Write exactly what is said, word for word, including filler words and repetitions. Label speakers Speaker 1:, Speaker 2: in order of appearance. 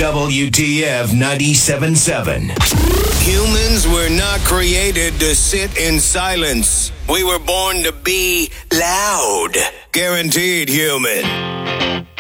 Speaker 1: W T F ninety-seven point seven. Humans were not created to sit in silence. We were born to be loud. Guaranteed human.